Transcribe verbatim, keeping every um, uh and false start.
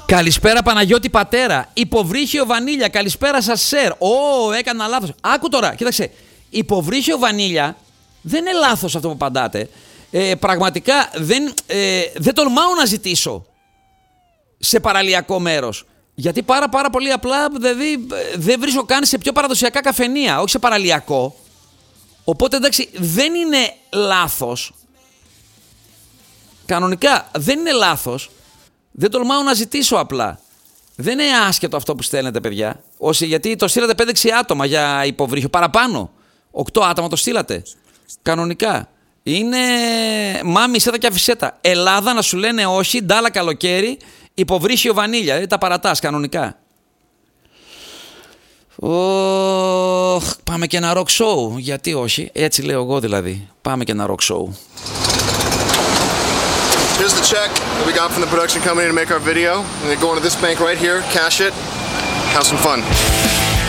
Καλησπέρα Παναγιώτη πατέρα. Υποβρύχιο βανίλια. Καλησπέρα σας σερ. Ω, έκανα λάθος. Άκου τώρα, κοίταξε. Υποβρύχιο βανίλια δεν είναι λάθος αυτό που απαντάτε. Ε, πραγματικά δεν, ε, δεν τολμάω να ζητήσω σε παραλιακό μέρος. Γιατί πάρα πάρα πολύ απλά δηλαδή, δεν βρίσκω καν σε πιο παραδοσιακά καφενεία, όχι σε παραλιακό. Οπότε εντάξει, δεν είναι λάθος. Κανονικά δεν είναι λάθος. Δεν τολμάω να ζητήσω απλά. Δεν είναι άσχετο αυτό που στέλνετε, παιδιά. Όσοι, γιατί το στείλατε πέντε έξι άτομα για υποβρύχιο. Παραπάνω. οκτώ άτομα το στείλατε. Κανονικά. Είναι μάμι, σέτα και αφισέτα. Ελλάδα να σου λένε όχι, ντάλα καλοκαίρι, υποβρύχιο βανίλια. Δηλαδή τα παρατάς κανονικά. Oh, πάμε και ένα rock show. Γιατί όχι, έτσι λέω εγώ δηλαδή. Πάμε και ένα rock show. Here's the check that we got from the production company to make our video. And then go into this bank right here, cash it, have some fun.